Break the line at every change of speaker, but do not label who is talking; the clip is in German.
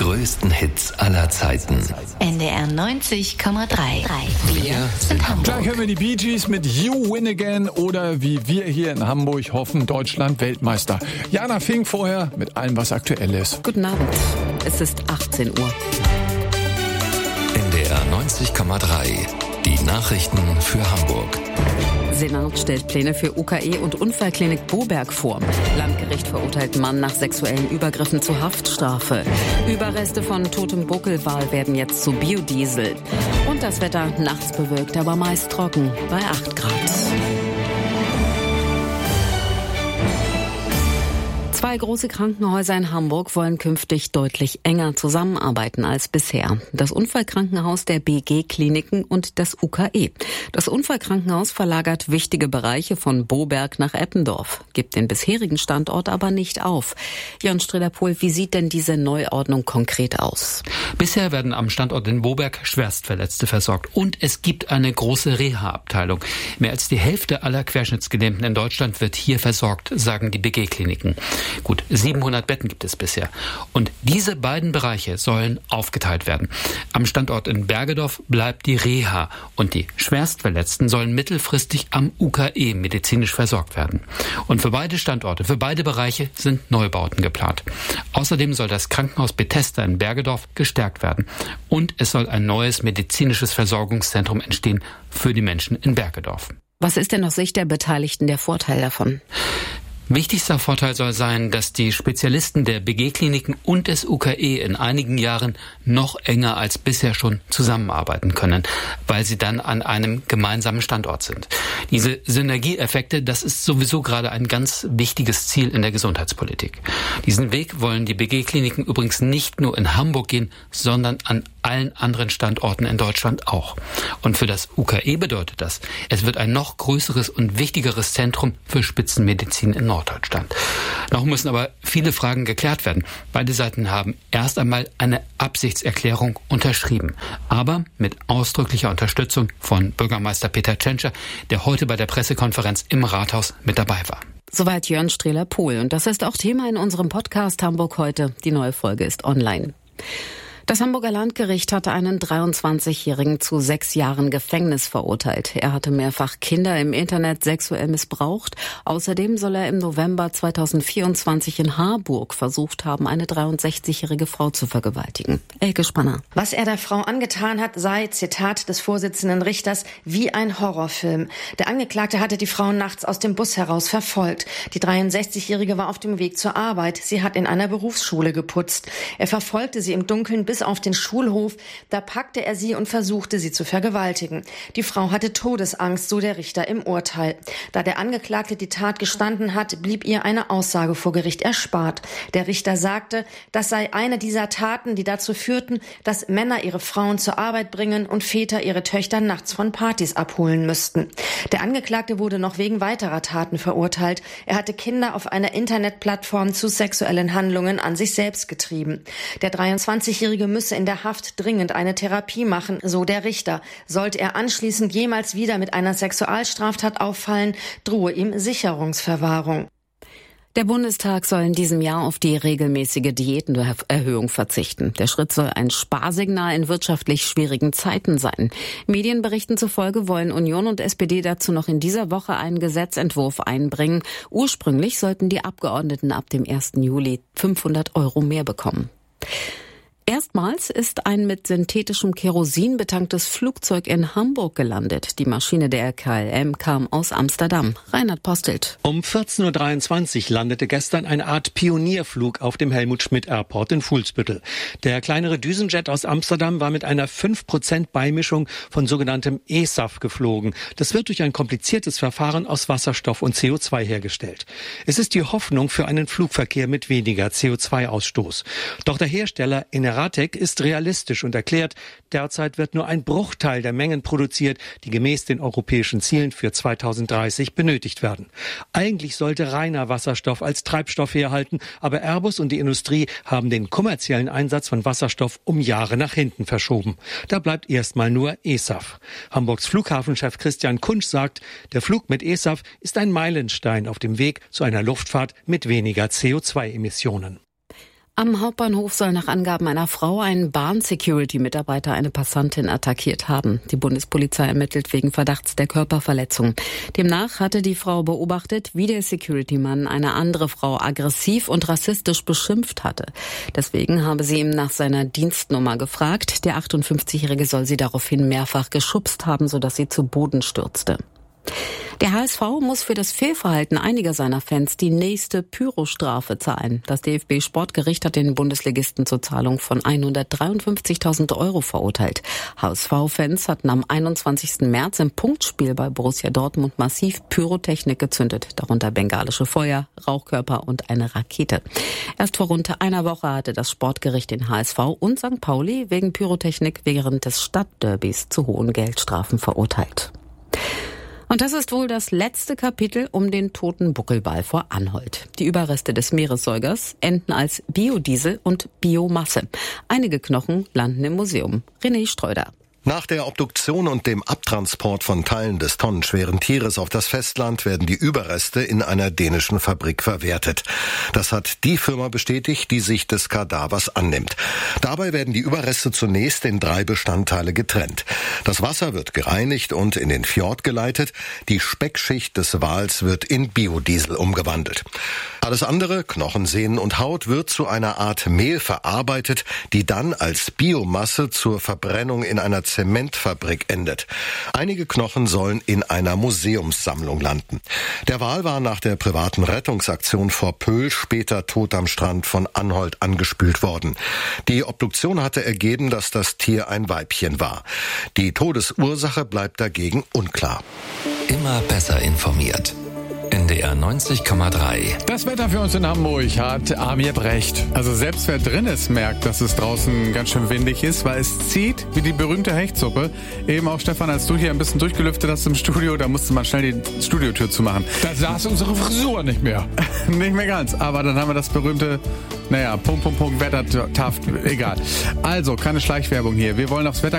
größten Hits aller Zeiten.
NDR 90,3. Wir sind Hamburg.
Gleich hören wir die Bee Gees mit You Win Again oder wie wir hier in Hamburg hoffen, Deutschland Weltmeister. Jana Fink vorher mit allem, was aktuell ist.
Guten Abend. Es ist 18 Uhr.
NDR 90,3. Die Nachrichten für Hamburg.
Senat stellt Pläne für UKE und Unfallklinik Boberg vor. Landgericht verurteilt Mann nach sexuellen Übergriffen zu Haftstrafe. Überreste von totem Buckelwal werden jetzt zu Biodiesel. Und das Wetter nachts bewölkt, aber meist trocken bei 8 Grad. 2 große Krankenhäuser in Hamburg wollen künftig deutlich enger zusammenarbeiten als bisher. Das Unfallkrankenhaus der BG-Kliniken und das UKE. Das Unfallkrankenhaus verlagert wichtige Bereiche von Boberg nach Eppendorf, gibt den bisherigen Standort aber nicht auf. Jörn Strehler-Pohl, wie sieht denn diese Neuordnung konkret aus?
Bisher werden am Standort in Boberg Schwerstverletzte versorgt und es gibt eine große Reha-Abteilung. Mehr als die Hälfte aller Querschnittsgelähmten in Deutschland wird hier versorgt, sagen die BG-Kliniken. Gut, 700 Betten gibt es bisher. Und diese beiden Bereiche sollen aufgeteilt werden. Am Standort in Bergedorf bleibt die Reha und die Schwerstverletzten sollen mittelfristig am UKE medizinisch versorgt werden. Und für beide Standorte, für beide Bereiche sind Neubauten geplant. Außerdem soll das Krankenhaus Bethesda in Bergedorf gestärkt werden. Und es soll ein neues medizinisches Versorgungszentrum entstehen für die Menschen in Bergedorf.
Was ist denn aus Sicht der Beteiligten der Vorteil davon?
Wichtigster Vorteil soll sein, dass die Spezialisten der BG-Kliniken und des UKE in einigen Jahren noch enger als bisher schon zusammenarbeiten können, weil sie dann an einem gemeinsamen Standort sind. Diese Synergieeffekte, das ist sowieso gerade ein ganz wichtiges Ziel in der Gesundheitspolitik. Diesen Weg wollen die BG-Kliniken übrigens nicht nur in Hamburg gehen, sondern an allen anderen Standorten in Deutschland auch. Und für das UKE bedeutet das, es wird ein noch größeres und wichtigeres Zentrum für Spitzenmedizin in Norddeutschland. Noch müssen aber viele Fragen geklärt werden. Beide Seiten haben erst einmal eine Absichtserklärung unterschrieben, aber mit ausdrücklicher Unterstützung von Bürgermeister Peter Tschentscher, der heute bei der Pressekonferenz im Rathaus mit dabei war.
Soweit Jörn Strehler-Pohl. Und das ist auch Thema in unserem Podcast Hamburg heute. Die neue Folge ist online. Das Hamburger Landgericht hatte einen 23-Jährigen zu 6 Jahren Gefängnis verurteilt. Er hatte mehrfach Kinder im Internet sexuell missbraucht. Außerdem soll er im November 2024 in Harburg versucht haben, eine 63-jährige Frau zu vergewaltigen. Elke Spanner.
Was er der Frau angetan hat, sei, Zitat des Vorsitzenden Richters, wie ein Horrorfilm. Der Angeklagte hatte die Frau nachts aus dem Bus heraus verfolgt. Die 63-jährige war auf dem Weg zur Arbeit. Sie hat in einer Berufsschule geputzt. Er verfolgte sie im Dunkeln bis auf den Schulhof. Da packte er sie und versuchte, sie zu vergewaltigen. Die Frau hatte Todesangst, so der Richter im Urteil. Da der Angeklagte die Tat gestanden hat, blieb ihr eine Aussage vor Gericht erspart. Der Richter sagte, das sei eine dieser Taten, die dazu führten, dass Männer ihre Frauen zur Arbeit bringen und Väter ihre Töchter nachts von Partys abholen müssten. Der Angeklagte wurde noch wegen weiterer Taten verurteilt. Er hatte Kinder auf einer Internetplattform zu sexuellen Handlungen an sich selbst getrieben. Der 23-Jährige müsse in der Haft dringend eine Therapie machen, so der Richter. Sollte er anschließend jemals wieder mit einer Sexualstraftat auffallen, drohe ihm Sicherungsverwahrung.
Der Bundestag soll in diesem Jahr auf die regelmäßige Diätenerhöhung verzichten. Der Schritt soll ein Sparsignal in wirtschaftlich schwierigen Zeiten sein. Medienberichten zufolge wollen Union und SPD dazu noch in dieser Woche einen Gesetzentwurf einbringen. Ursprünglich sollten die Abgeordneten ab dem 1. Juli 500 € mehr bekommen. Erstmals ist ein mit synthetischem Kerosin betanktes Flugzeug in Hamburg gelandet. Die Maschine der KLM kam aus Amsterdam. Reinhard Postelt.
Um 14.23 Uhr landete gestern eine Art Pionierflug auf dem Helmut-Schmidt-Airport in Fuhlsbüttel. Der kleinere Düsenjet aus Amsterdam war mit einer 5% Beimischung von sogenanntem E-SAF geflogen. Das wird durch ein kompliziertes Verfahren aus Wasserstoff und CO2 hergestellt. Es ist die Hoffnung für einen Flugverkehr mit weniger CO2-Ausstoß. Doch der Hersteller Eneratec ist realistisch und erklärt, derzeit wird nur ein Bruchteil der Mengen produziert, die gemäß den europäischen Zielen für 2030 benötigt werden. Eigentlich sollte reiner Wasserstoff als Treibstoff herhalten, aber Airbus und die Industrie haben den kommerziellen Einsatz von Wasserstoff um Jahre nach hinten verschoben. Da bleibt erstmal nur E-SAF. Hamburgs Flughafenchef Christian Kunsch sagt, der Flug mit E-SAF ist ein Meilenstein auf dem Weg zu einer Luftfahrt mit weniger CO2-Emissionen.
Am Hauptbahnhof soll nach Angaben einer Frau ein Bahn-Security-Mitarbeiter eine Passantin attackiert haben. Die Bundespolizei ermittelt wegen Verdachts der Körperverletzung. Demnach hatte die Frau beobachtet, wie der Security-Mann eine andere Frau aggressiv und rassistisch beschimpft hatte. Deswegen habe sie ihm nach seiner Dienstnummer gefragt. Der 58-Jährige soll sie daraufhin mehrfach geschubst haben, sodass sie zu Boden stürzte. Der HSV muss für das Fehlverhalten einiger seiner Fans die nächste Pyrostrafe zahlen. Das DFB-Sportgericht hat den Bundesligisten zur Zahlung von 153.000 € verurteilt. HSV-Fans hatten am 21. März im Punktspiel bei Borussia Dortmund massiv Pyrotechnik gezündet, darunter bengalische Feuer, Rauchkörper und eine Rakete. Erst vor rund einer Woche hatte das Sportgericht den HSV und St. Pauli wegen Pyrotechnik während des Stadtderbys zu hohen Geldstrafen verurteilt. Und das ist wohl das letzte Kapitel um den toten Buckelwal vor Anholt. Die Überreste des Meeressäugers enden als Biodiesel und Biomasse. Einige Knochen landen im Museum. René Streuder.
Nach der Obduktion und dem Abtransport von Teilen des tonnenschweren Tieres auf das Festland werden die Überreste in einer dänischen Fabrik verwertet. Das hat die Firma bestätigt, die sich des Kadavers annimmt. Dabei werden die Überreste zunächst in 3 Bestandteile getrennt. Das Wasser wird gereinigt und in den Fjord geleitet. Die Speckschicht des Wals wird in Biodiesel umgewandelt. Alles andere, Knochen, Sehnen und Haut, wird zu einer Art Mehl verarbeitet, die dann als Biomasse zur Verbrennung in einer Zementfabrik endet. Einige Knochen sollen in einer Museumssammlung landen. Der Wal war nach der privaten Rettungsaktion vor Pöhl später tot am Strand von Anholt angespült worden. Die Obduktion hatte ergeben, dass das Tier ein Weibchen war. Die Todesursache bleibt dagegen unklar.
Immer besser informiert. NDR 90,3.
Das Wetter für uns in Hamburg hat Amir Brecht. Also selbst wer drin ist, merkt, dass es draußen ganz schön windig ist, weil es zieht wie die berühmte Hechtsuppe. Eben auch, Stefan, als du hier ein bisschen durchgelüftet hast im Studio, da musste man schnell die Studiotür zumachen. Da saß unsere Frisur nicht mehr. Nicht mehr ganz, aber dann haben wir das berühmte, Wettertaft, egal. Also, keine Schleichwerbung hier. Wir wollen aufs Wetter